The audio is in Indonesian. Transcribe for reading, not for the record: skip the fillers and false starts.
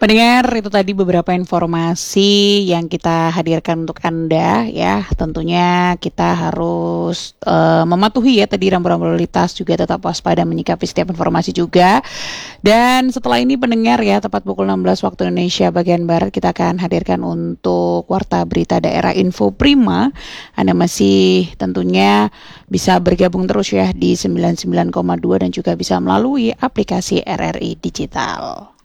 Pendengar, itu tadi beberapa informasi yang kita hadirkan untuk Anda ya. Tentunya kita harus mematuhi ya tadi rambu-rambu lalu lintas, juga tetap waspada menyikapi setiap informasi juga. Dan setelah ini pendengar ya, tepat pukul 16 waktu Indonesia bagian Barat, kita akan hadirkan untuk Warta Berita Daerah Info Prima. Anda masih tentunya bisa bergabung terus ya di 99,2 dan juga bisa melalui aplikasi RRI Digital.